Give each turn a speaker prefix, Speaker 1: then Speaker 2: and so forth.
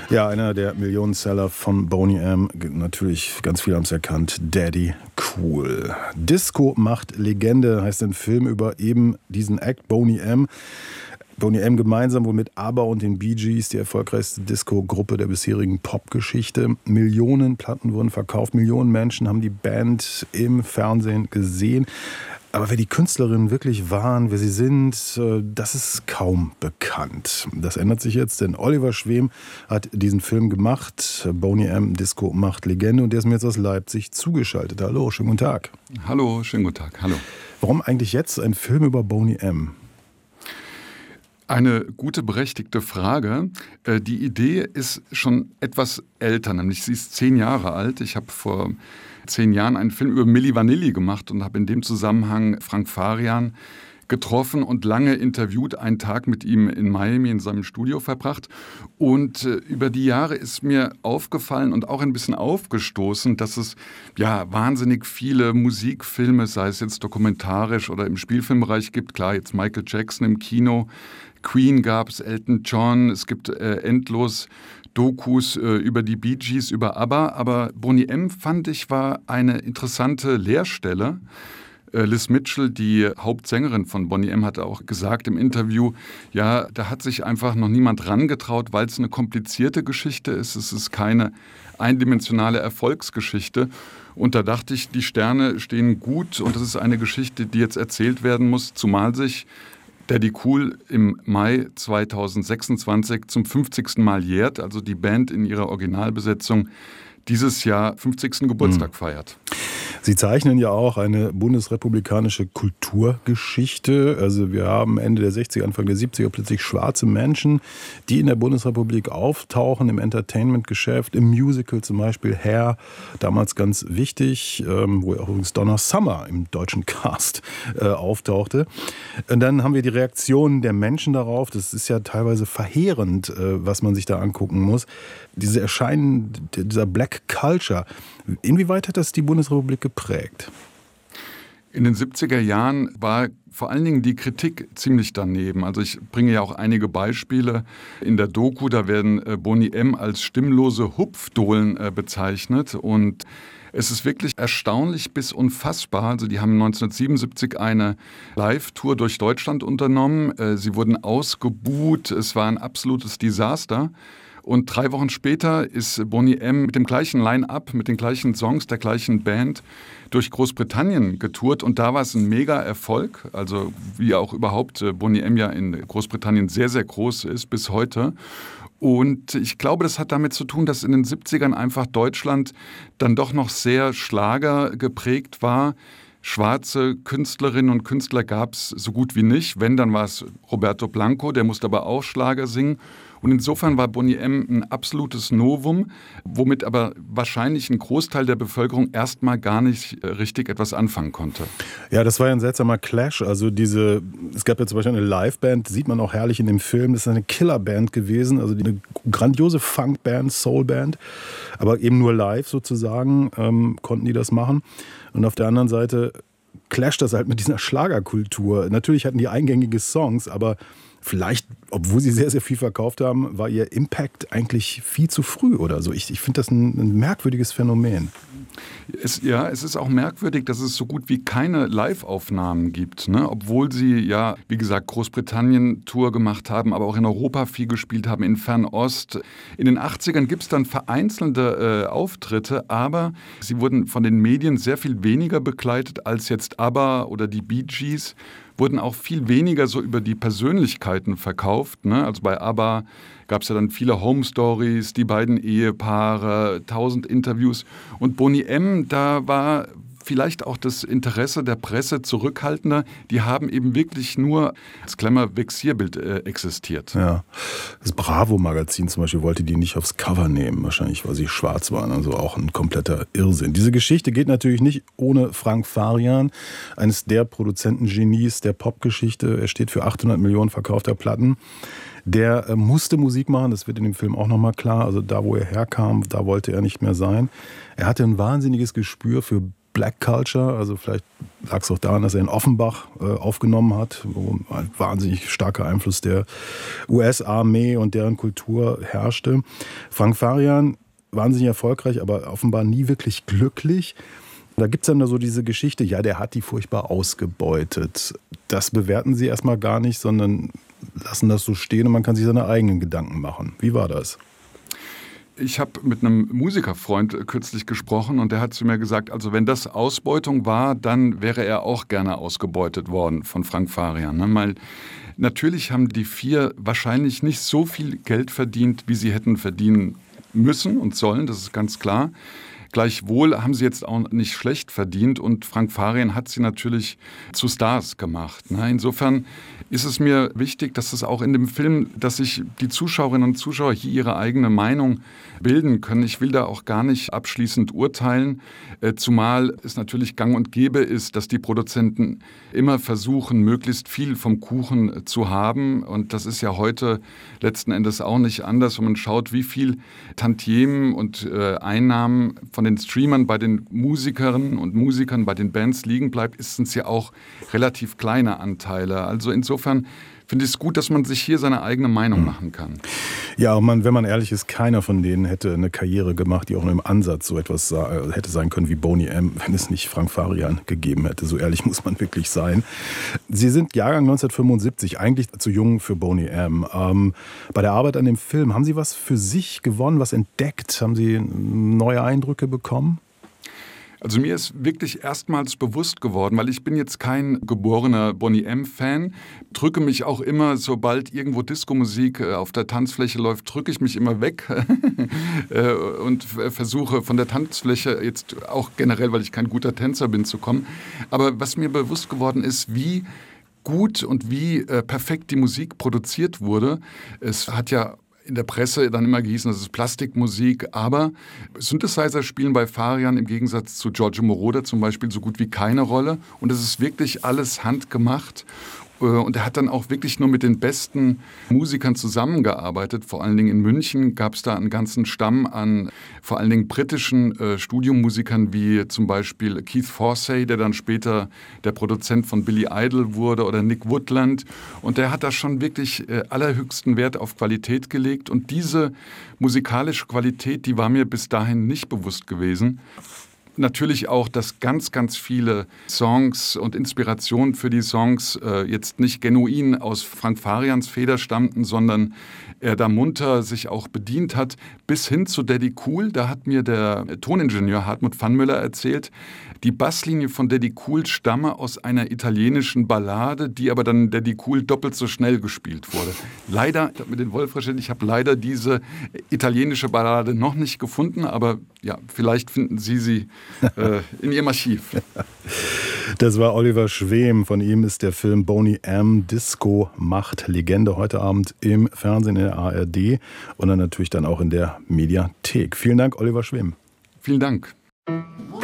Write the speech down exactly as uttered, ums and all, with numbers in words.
Speaker 1: Ja, einer der Millionenseller von Boney M. Natürlich, ganz viele haben es erkannt. Daddy Cool. Disco macht Legende heißt ein Film über eben diesen Act Boney M. Boney M. gemeinsam wohl mit ABBA und den Bee Gees, die erfolgreichste Disco-Gruppe der bisherigen Popgeschichte. Millionen Platten wurden verkauft, Millionen Menschen haben die Band im Fernsehen gesehen. Aber wer die Künstlerinnen wirklich waren, wer sie sind, das ist kaum bekannt. Das ändert sich jetzt, denn Oliver Schwem hat diesen Film gemacht. Boney M. Disco macht Legende und der ist mir jetzt aus Leipzig zugeschaltet. Hallo, schönen guten Tag.
Speaker 2: Hallo, schönen guten Tag. Hallo.
Speaker 1: Warum eigentlich jetzt ein Film über Boney M.?
Speaker 2: Eine gute, berechtigte Frage. Die Idee ist schon etwas älter, nämlich sie ist zehn Jahre alt. Ich habe vor zehn Jahren einen Film über Milli Vanilli gemacht und habe in dem Zusammenhang Frank Farian getroffen und lange interviewt, einen Tag mit ihm in Miami in seinem Studio verbracht. Und äh, über die Jahre ist mir aufgefallen und auch ein bisschen aufgestoßen, dass es ja wahnsinnig viele Musikfilme, sei es jetzt dokumentarisch oder im Spielfilmbereich gibt. Klar, jetzt Michael Jackson im Kino, Queen gab es, Elton John, es gibt äh, endlos Dokus äh, über die Bee Gees, über ABBA. Aber Boney M. fand ich war eine interessante Leerstelle. Liz Mitchell, die Hauptsängerin von Boney M., hatte auch gesagt im Interview, ja, da hat sich einfach noch niemand rangetraut, weil es eine komplizierte Geschichte ist. Es ist keine eindimensionale Erfolgsgeschichte. Und da dachte ich, die Sterne stehen gut und das ist eine Geschichte, die jetzt erzählt werden muss, zumal sich Daddy Cool im Mai zweitausendsechsundzwanzig zum fünfzigsten Mal jährt, also die Band in ihrer Originalbesetzung dieses Jahr fünfzigsten Geburtstag mhm. feiert.
Speaker 1: Sie zeichnen ja auch eine bundesrepublikanische Kulturgeschichte. Also wir haben Ende der sechziger, Anfang der siebziger plötzlich schwarze Menschen, die in der Bundesrepublik auftauchen, im Entertainment-Geschäft, im Musical zum Beispiel Hair, damals ganz wichtig, wo ja auch übrigens Donna Summer im deutschen Cast äh, auftauchte. Und dann haben wir die Reaktionen der Menschen darauf. Das ist ja teilweise verheerend, äh, was man sich da angucken muss. Diese Erscheinen dieser Black Culture, inwieweit hat das die Bundesrepublik geprägt?
Speaker 2: In den siebziger Jahren war vor allen Dingen die Kritik ziemlich daneben. Also ich bringe ja auch einige Beispiele in der Doku. Da werden Boney M. als stimmlose Hupfdohlen bezeichnet und es ist wirklich erstaunlich bis unfassbar. Also die haben neunzehnhundertsiebenundsiebzig eine Live-Tour durch Deutschland unternommen. Sie wurden ausgebuht. Es war ein absolutes Desaster. Und drei Wochen später ist Boney M. mit dem gleichen Line-Up, mit den gleichen Songs, der gleichen Band durch Großbritannien getourt. Und da war es ein Mega-Erfolg, also wie auch überhaupt Boney M. ja in Großbritannien sehr, sehr groß ist bis heute. Und ich glaube, das hat damit zu tun, dass in den siebzigern einfach Deutschland dann doch noch sehr Schlager geprägt war. Schwarze Künstlerinnen und Künstler gab es so gut wie nicht. Wenn, dann war es Roberto Blanco, der musste aber auch Schlager singen. Und insofern war Boney M. ein absolutes Novum, womit aber wahrscheinlich ein Großteil der Bevölkerung erstmal gar nicht richtig etwas anfangen konnte.
Speaker 1: Ja, das war ja ein seltsamer Clash. Also diese, es gab ja zum Beispiel eine Liveband, sieht man auch herrlich in dem Film. Das ist eine Killerband gewesen, also eine grandiose Funkband, Soulband, aber eben nur live sozusagen ähm, konnten die das machen. Und auf der anderen Seite clasht das halt mit dieser Schlagerkultur. Natürlich hatten die eingängige Songs, aber vielleicht, obwohl sie sehr, sehr viel verkauft haben, war ihr Impact eigentlich viel zu früh oder so. Ich, ich finde das ein, ein merkwürdiges Phänomen.
Speaker 2: Es, ja, es ist auch merkwürdig, dass es so gut wie keine Live-Aufnahmen gibt, ne? Obwohl sie ja, wie gesagt, Großbritannien-Tour gemacht haben, aber auch in Europa viel gespielt haben, in Fernost. In den achtzigern gibt es dann vereinzelte äh, Auftritte, aber sie wurden von den Medien sehr viel weniger begleitet als jetzt ABBA oder die Bee Gees. Wurden auch viel weniger so über die Persönlichkeiten verkauft, ne? Also bei ABBA gab es ja dann viele Home Stories, die beiden Ehepaare, tausend Interviews. Und Boney M., da war vielleicht auch das Interesse der Presse zurückhaltender. Die haben eben wirklich nur als Glamour-Vexierbild äh, existiert.
Speaker 1: Ja, das Bravo-Magazin zum Beispiel wollte die nicht aufs Cover nehmen, wahrscheinlich weil sie schwarz waren, also auch ein kompletter Irrsinn. Diese Geschichte geht natürlich nicht ohne Frank Farian, eines der Produzentengenies der Popgeschichte. Er steht für achthundert Millionen verkaufter Platten. Der äh, musste Musik machen, das wird in dem Film auch nochmal klar. Also da, wo er herkam, da wollte er nicht mehr sein. Er hatte ein wahnsinniges Gespür für Black Culture. Also vielleicht lag es auch daran, dass er in Offenbach äh, aufgenommen hat, wo ein wahnsinnig starker Einfluss der U S-Armee und deren Kultur herrschte. Frank Farian, wahnsinnig erfolgreich, aber offenbar nie wirklich glücklich. Da gibt es dann da so diese Geschichte, ja, der hat die furchtbar ausgebeutet. Das bewerten Sie erstmal gar nicht, sondern lassen das so stehen und man kann sich seine eigenen Gedanken machen. Wie war das?
Speaker 2: Ich habe mit einem Musikerfreund kürzlich gesprochen und der hat zu mir gesagt, also wenn das Ausbeutung war, dann wäre er auch gerne ausgebeutet worden von Frank Farian. Ne? Weil natürlich haben die vier wahrscheinlich nicht so viel Geld verdient, wie sie hätten verdienen müssen und sollen, das ist ganz klar. Gleichwohl haben sie jetzt auch nicht schlecht verdient und Frank Farian hat sie natürlich zu Stars gemacht. Ne? Insofern ist es mir wichtig, dass es auch in dem Film, dass sich die Zuschauerinnen und Zuschauer hier ihre eigene Meinung bilden können. Ich will da auch gar nicht abschließend urteilen, zumal es natürlich gang und gäbe ist, dass die Produzenten immer versuchen, möglichst viel vom Kuchen zu haben. Und das ist ja heute letzten Endes auch nicht anders, wenn man schaut, wie viel Tantiemen und Einnahmen von den Streamern bei den Musikerinnen und Musikern, bei den Bands liegen bleibt, sind es ja auch relativ kleine Anteile. Also insofern finde ich es gut, dass man sich hier seine eigene Meinung machen kann.
Speaker 1: Ja, man, wenn man ehrlich ist, keiner von denen hätte eine Karriere gemacht, die auch nur im Ansatz so etwas hätte sein können wie Boney M., wenn es nicht Frank Farian gegeben hätte. So ehrlich muss man wirklich sein. Sie sind Jahrgang neunzehnhundertfünfundsiebzig, eigentlich zu jung für Boney M. Ähm, bei der Arbeit an dem Film, haben Sie was für sich gewonnen, was entdeckt? Haben Sie neue Eindrücke bekommen?
Speaker 2: Also mir ist wirklich erstmals bewusst geworden, weil ich bin jetzt kein geborener Boney M-Fan, drücke mich auch immer, sobald irgendwo Disco-Musik auf der Tanzfläche läuft, drücke ich mich immer weg und versuche von der Tanzfläche jetzt auch generell, weil ich kein guter Tänzer bin, zu kommen. Aber was mir bewusst geworden ist, wie gut und wie perfekt die Musik produziert wurde. Es hat ja in der Presse dann immer gehießen, das ist Plastikmusik, aber Synthesizer spielen bei Farian im Gegensatz zu Giorgio Moroder zum Beispiel so gut wie keine Rolle und es ist wirklich alles handgemacht. Und er hat dann auch wirklich nur mit den besten Musikern zusammengearbeitet. Vor allen Dingen in München gab es da einen ganzen Stamm an vor allen Dingen britischen äh, Studiomusikern wie zum Beispiel Keith Forsey, der dann später der Produzent von Billy Idol wurde, oder Nick Woodland. Und der hat da schon wirklich äh, allerhöchsten Wert auf Qualität gelegt. Und diese musikalische Qualität, die war mir bis dahin nicht bewusst gewesen. Natürlich auch, dass ganz, ganz viele Songs und Inspirationen für die Songs äh, jetzt nicht genuin aus Frank Farians Feder stammten, sondern er da munter sich auch bedient hat, bis hin zu Daddy Cool. Da hat mir der Toningenieur Hartmut Pfannmüller erzählt, die Basslinie von Daddy Cool stamme aus einer italienischen Ballade, die aber dann Daddy Cool doppelt so schnell gespielt wurde. Leider, ich habe mir den Wolf verstanden, ich habe leider diese italienische Ballade noch nicht gefunden, aber ja, vielleicht finden Sie sie äh, in Ihrem Archiv.
Speaker 1: Das war Oliver Schwem. Von ihm ist der Film Boney M. Disco macht Legende heute Abend im Fernsehen in der A R D und dann natürlich dann auch in der Mediathek. Vielen Dank, Oliver Schwem.
Speaker 2: Vielen Dank.